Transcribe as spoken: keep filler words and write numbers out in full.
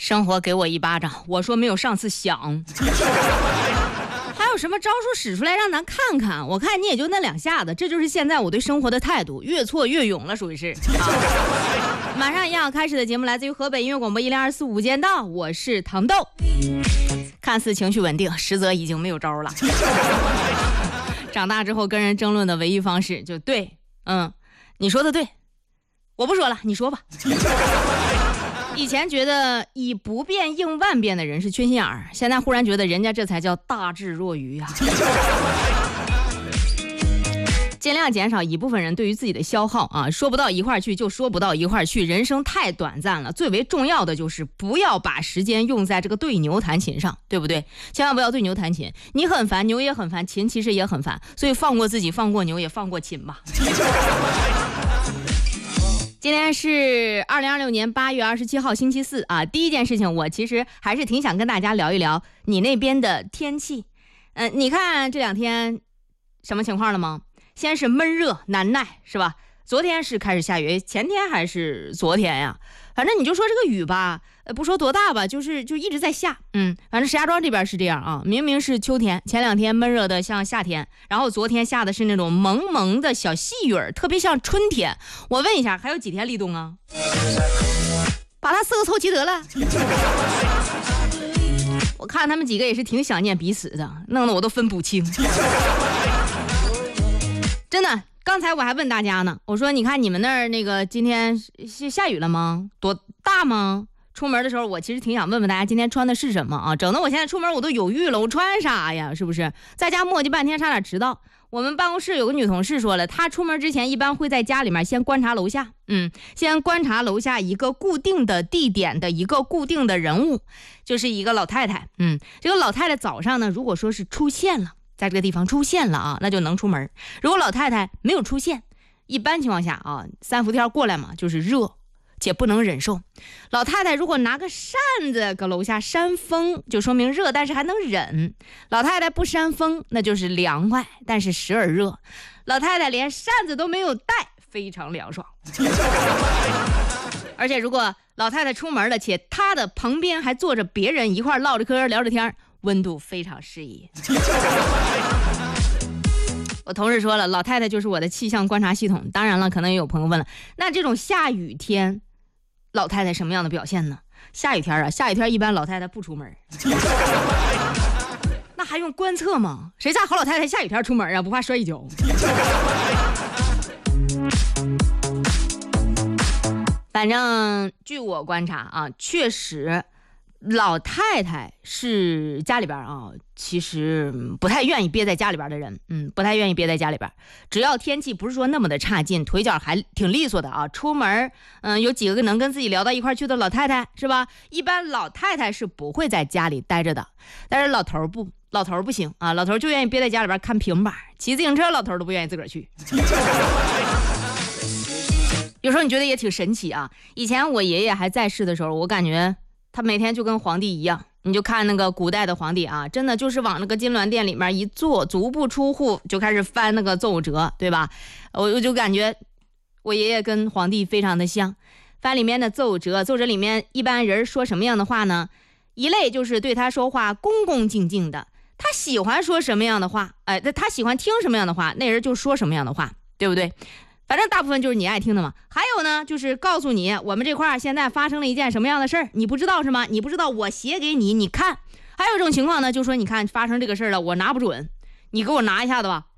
生活给我一巴掌，我说没有上次响。还有什么招数使出来让咱看看？我看你也就那两下子，这就是现在我对生活的态度，越挫越勇了，属于是。啊、马上要开始的节目来自于河北音乐广播一零二四五间道，我是糖豆。看似情绪稳定，实则已经没有招了。长大之后跟人争论的唯一方式就对，嗯，你说的对，我不说了，你说吧。以前觉得以不变应万变的人是缺心眼儿，现在忽然觉得人家这才叫大智若愚啊。尽量减少一部分人对于自己的消耗啊，说不到一块儿去就说不到一块儿去，人生太短暂了。最为重要的就是不要把时间用在这个对牛弹琴上，对不对？千万不要对牛弹琴，你很烦，牛也很烦，琴其实也很烦，所以放过自己，放过牛，也放过琴吧。今天是二零二六年八月二十七号星期四啊。第一件事情，我其实还是挺想跟大家聊一聊你那边的天气。嗯、呃，你看这两天什么情况了吗？先是闷热难耐，是吧？昨天是开始下雨，前天还是昨天呀？反正你就说这个雨吧，呃，不说多大吧，就是就一直在下。嗯，反正石家庄这边是这样啊，明明是秋天，前两天闷热的像夏天，然后昨天下的是那种蒙蒙的小细雨，特别像春天。我问一下，还有几天立冬啊？把它四个凑齐得了。我看他们几个也是挺想念彼此的，弄得我都分不清。真的。刚才我还问大家呢，我说你看你们那儿那个今天是下雨了吗？多大吗？出门的时候我其实挺想问问大家今天穿的是什么啊，整得我现在出门我都犹豫了，我穿啥呀？是不是在家磨叽半天差点迟到？我们办公室有个女同事说了，她出门之前一般会在家里面先观察楼下，嗯，先观察楼下一个固定的地点的一个固定的人物，就是一个老太太。嗯，这个老太太早上呢，如果说是出现了，在这个地方出现了啊，那就能出门。如果老太太没有出现，一般情况下啊，三伏天过来嘛，就是热且不能忍受。老太太如果拿个扇子搁楼下扇风，就说明热但是还能忍。老太太不扇风，那就是凉快但是时而热。老太太连扇子都没有带，非常凉爽。而且如果老太太出门了，且她的旁边还坐着别人一块唠着嗑聊着天，温度非常适宜。我同事说了，老太太就是我的气象观察系统。当然了，可能也有朋友问了，那这种下雨天老太太什么样的表现呢？下雨天啊，下雨天一般老太太不出门。那还用观测吗？谁家好老太太下雨天出门啊？不怕摔一跤？反正据我观察啊，确实老太太是家里边啊，其实不太愿意憋在家里边的人，嗯，不太愿意憋在家里边。只要天气不是说那么的差劲，腿脚还挺利索的啊，出门，嗯，有几个能跟自己聊到一块去的老太太，是吧？一般老太太是不会在家里待着的，但是老头不，老头不行啊，老头就愿意憋在家里边看平板，骑自行车，老头都不愿意自个儿去。有时候你觉得也挺神奇啊。以前我爷爷还在世的时候，我感觉他每天就跟皇帝一样，你就看那个古代的皇帝啊，真的就是往那个金銮殿里面一坐，足不出户就开始翻那个奏折，对吧？我我就感觉我爷爷跟皇帝非常的像，翻里面的奏折，奏折里面一般人说什么样的话呢？一类就是对他说话恭恭敬敬的，他喜欢说什么样的话，哎，他喜欢听什么样的话，那人就说什么样的话，对不对？反正大部分就是你爱听的嘛。还有呢，就是告诉你我们这块现在发生了一件什么样的事儿，你不知道是吗？你不知道，我写给你，你看。还有一种情况呢，就说你看发生这个事儿了，我拿不准，你给我拿一下子吧，